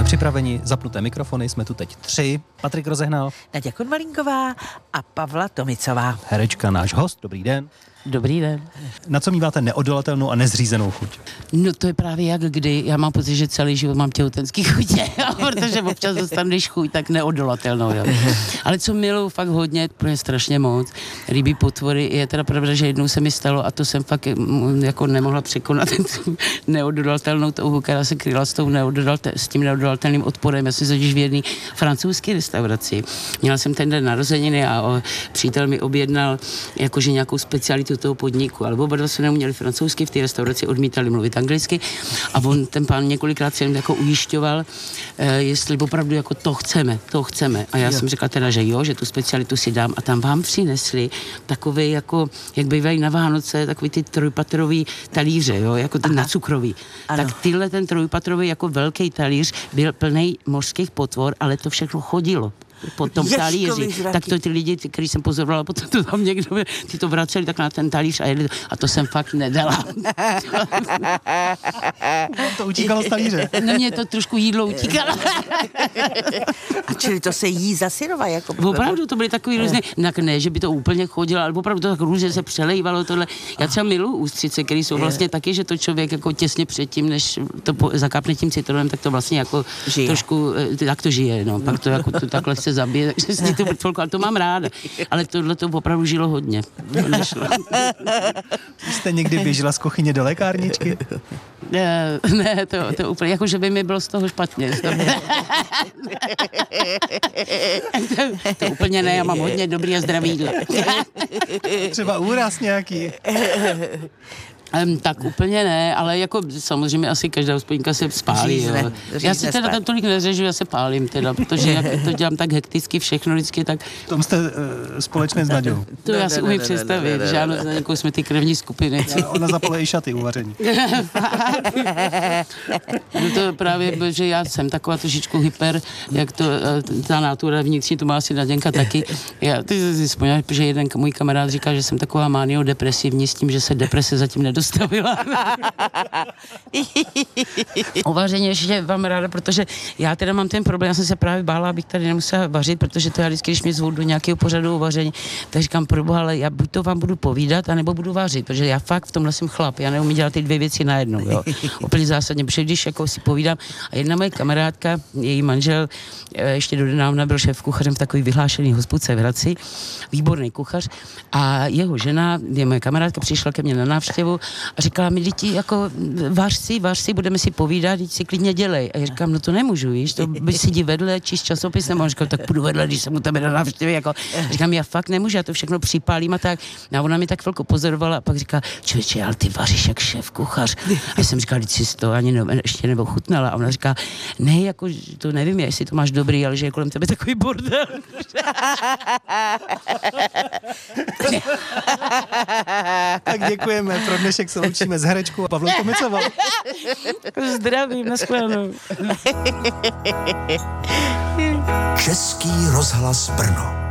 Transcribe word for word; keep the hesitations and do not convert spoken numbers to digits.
připraveni, zapnuté mikrofony, jsme tu teď tři. Patrik Rozehnal, Naděja Konvalinková a Pavla Tomicová. herečka, náš host, dobrý den. Dobrý den. Na co míváte neodolatelnou a nezřízenou chuť? No to je právě jak kdy. Já mám pocit, že celý život mám těhotenský chutě, protože občas dostaneš chuť tak neodolatelnou. Jo. Ale co miluju fakt hodně, protože strašně moc, rybí potvory, je teda pravda, že jednou se mi stalo a to jsem fakt mm, jako nemohla překonat tu neodolatelnou touhu, která se kryla s, tou neododalte, s tím neodolatelným odporem. Já jsem totiž v jedné francouzské restauraci. Měla jsem ten den narozeniny a o, přítel mi objednal jakože nějakou specialitu toho podniku, ale oba dva se neuměli francouzsky, v té restauraci odmítali mluvit anglicky a on, ten pán několikrát se jim jako ujišťoval, eh, jestli opravdu jako to chceme, to chceme. A já jo. jsem řekla teda, že jo, že tu specialitu si dám a tam vám přinesli takový jako, jak bývají na Vánoce, takový ty trojpatrový talíře, jo, jako ten nacukrový. Ano. Tak tyhle ten trojpatrový jako velký talíř byl plný mořských potvor, ale to všechno chodilo po tom talíři. Tak to ty lidi, který jsem pozorovala, potom to tam někdo, ty to vraceli tak na ten talíř a jedli to. A to jsem fakt nedala. To utíkalo z talíře. No mě to trošku jídlo utíkalo. A čili to se jí za syrova, jako... Opravdu to byly takový různé, tak ne, že by to úplně chodilo, ale opravdu to tak různě se přelejvalo tohle. Já třeba miluji ústřice, které jsou vlastně taky, že to člověk jako těsně předtím, než to po, zakápne tím citronem, tak to vlastně jako žije. Trošku, tak to žije, no. Pak to jako to takhle se zabije, takže si to chvilku, ale to mám ráda. Ale tohle to opravdu žilo hodně. To nešlo. Jste někdy běžela z kuchyně do lékárničky? Ne, ne, to, to úplně, jako že by mi bylo z toho špatně. To, to, to úplně ne, já mám hodně dobrý a zdravý jídlo. Třeba úraz nějaký? Um, tak úplně ne, ale jako samozřejmě asi každá hospodinka se spálí. Řízne, jo. řízne Já si teda tam tolik neřežu, já se pálím teda, protože jak to dělám tak hekticky všechno vždycky, tak... V tom jste uh, společné s Naďou. To ne, já ne, si ne, umím ne, představit, ne, ne, že ano, za nějakou jsme ty krevní skupiny. Ona zapala i šaty uvaření. No to právě, že já jsem taková trošičku hyper, jak to, ta natura vnitřní, to má asi Naděnka taky. Já, ty si vzpomínáš, že jeden můj kamarád říká, že jsem taková maniodepresivní s tím, že se deprese zatím nedostavila. Uvaření ještě vám ráda, protože já teda mám ten problém, já jsem se právě bála, abych tady nemusela vařit, protože to já vždycky, když mě zvou do nějakého pořadu uvaření, tak říkám, proboha, ale já buď to vám budu povídat, anebo budu vařit, protože já fakt v tomhle jsem chlap, já neumím dělat ty dvě věci najednou, jo. Úplně zásadně, protože když jako si povídám, a jedna moje kamarádka, její manžel, ještě donedávna byl šéf kuchařem v takový vyhlášený hospodce v Hradci, výborný kuchař, a jeho žena, je moje kamarádka, přišla ke mně na návštěvu a říkala mi, děti, jako vař si, vař si, budeme si povídat, teď si klidně dělej. A já říkám, no to nemůžu, víš, to by si jdi vedle, číst časopis, nebo říkám, tak půjdu vedle, když jsem u tebe na návštěvě, jako, říkám, já fakt nemůžu, já to všechno připálím a tak. A ona mi tak chvilku pozorovala a pak říká, člověče, ale ty vaříš jak šéf kuchař. A já jsem říkal, teď si to ani ne, ještě nebo chutnala. A ona říká, ne, jako to nevím, jestli to máš dobrý, ale že je kolem tebe takový bordel. Tak děkujeme, pro dnešek se loučíme s herečkou a Pavlou Tomicovou. Zdravím, nashledanou. Český rozhlas Brno.